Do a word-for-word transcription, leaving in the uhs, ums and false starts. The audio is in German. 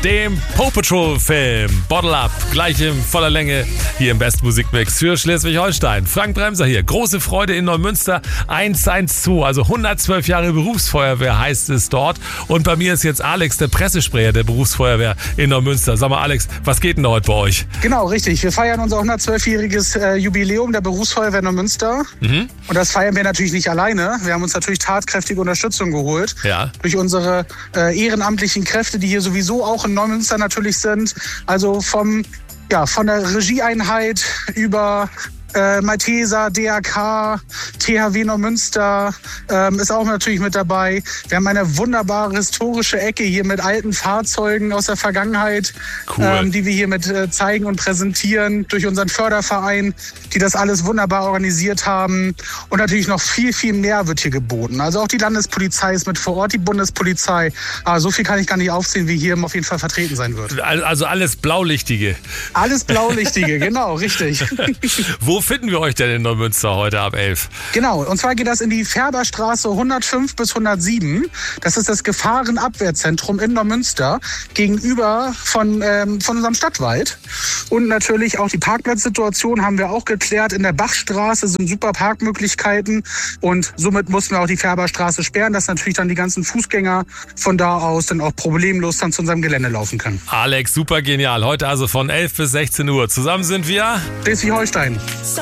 dem Paw Patrol Film Bottle Up, gleich in voller Länge hier im Best Musikmix für Schleswig-Holstein. Frank Bremser hier, große Freude in Neumünster, eins eins zwei, also hundertzwölf Jahre Berufsfeuerwehr heißt es dort. Und bei mir ist jetzt Alex, der Pressesprecher der Berufsfeuerwehr in Neumünster. Sag mal Alex, was geht denn da heute bei euch? Genau, richtig. Wir feiern unser hundertzwölfjähriges äh, Jubiläum der Berufsfeuerwehr Neumünster. Mhm. Und das feiern wir natürlich nicht alleine. Wir haben uns natürlich tatkräftige Unterstützung geholt. Ja. Durch unsere äh, ehrenamtlichen Kräfte, die hier sowieso auch in Neumünster natürlich sind. Also vom, ja, von der Regieeinheit über Äh, Malteser, D R K, T H W Neumünster ähm, ist auch natürlich mit dabei. Wir haben eine wunderbare historische Ecke hier mit alten Fahrzeugen aus der Vergangenheit, cool. ähm, die wir hier mit äh, zeigen und präsentieren durch unseren Förderverein, die das alles wunderbar organisiert haben. Und natürlich noch viel, viel mehr wird hier geboten. Also auch die Landespolizei ist mit vor Ort, die Bundespolizei. Aber so viel kann ich gar nicht aufzählen, wie hier auf jeden Fall vertreten sein wird. Also alles Blaulichtige. Alles Blaulichtige, genau, richtig. Wo finden wir euch denn in Neumünster heute ab elf? Genau, und zwar geht das in die Färberstraße hundertfünf bis hundertsieben. Das ist das Gefahrenabwehrzentrum in Neumünster gegenüber von, ähm, von unserem Stadtwald. Und natürlich auch die Parkplatzsituation haben wir auch geklärt. In der Bachstraße sind super Parkmöglichkeiten und somit mussten wir auch die Färberstraße sperren, dass natürlich dann die ganzen Fußgänger von da aus dann auch problemlos dann zu unserem Gelände laufen können. Alex, super genial. Heute also von elf bis sechzehn Uhr. Zusammen sind wir Schleswig-Holstein.